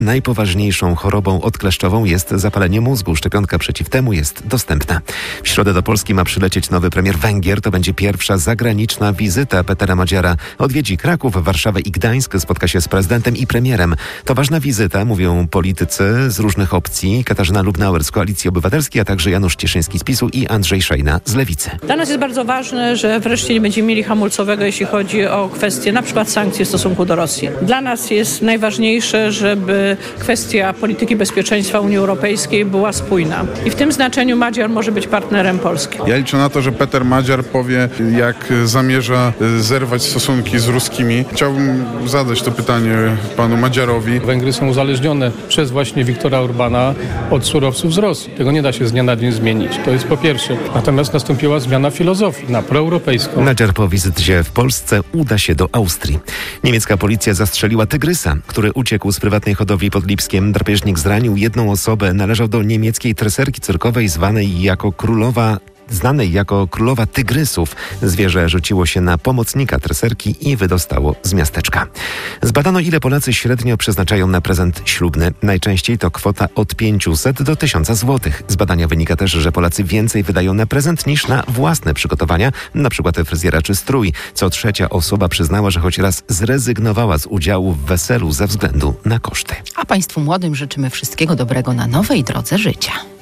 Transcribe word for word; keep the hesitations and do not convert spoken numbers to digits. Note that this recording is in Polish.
Najpoważniejszą chorobą odkleszczową jest zapalenie mózgu. Szczepionka przeciw temu jest dostępna. W środę do Polski ma przylecieć nowy premier Węgier. To będzie pierwsza zagraniczna wizyta Petera Magyara. Odwiedzi Kraków, Warszawę i Gdańsk. Spotka się z prezydentem i premierem. To ważna wizyta, mówią politycy z różnych opcji. Katarzyna Lubnauer z Koalicji Obywatelskiej, a także Janusz Cieszyński z PiSu i Andrzej Szejna z Lewicy. Dla nas jest bardzo ważne, że wreszcie nie będziemy mieli hamulcowego, jeśli chodzi o kwestie na przykład sankcji w stosunku do Rosji. Dla nas jest najważniejsze, żeby kwestia polityki bezpieczeństwa Unii Europejskiej była spójna. I w tym znaczeniu Magyar może być partnerem Polski. Ja liczę na to, że Peter Magyar powie, jak zamierza zerwać stosunki z ruskimi. Chciałbym zadać to pytanie panu Magyarowi. Węgry są uzależnione przez właśnie Viktora Orbána od surowców z Rosji. Tego nie da się z dnia na dzień zmienić. To jest po pierwsze. Natomiast nastąpiła zmiana filozofii na proeuropejską. Magyar po wizycie w Polsce uda się do Austrii. Niemiecka policja zastrzeliła tygrysa, który uciekł z prywatnej hodowli pod Lipskiem. Drapieżnik zranił jedną osobę. Należał do niemieckiej treserki cyrkowej zwanej jako królowa Znanej jako królowa tygrysów. Zwierzę rzuciło się na pomocnika treserki i wydostało z miasteczka. Zbadano, ile Polacy średnio przeznaczają na prezent ślubny. Najczęściej to kwota od pięćset do tysiąca złotych. Z badania wynika też, że Polacy więcej wydają na prezent niż na własne przygotowania, na przykład fryzjera czy strój. Co trzecia osoba przyznała, że choć raz zrezygnowała z udziału w weselu ze względu na koszty. A Państwu młodym życzymy wszystkiego dobrego na nowej drodze życia.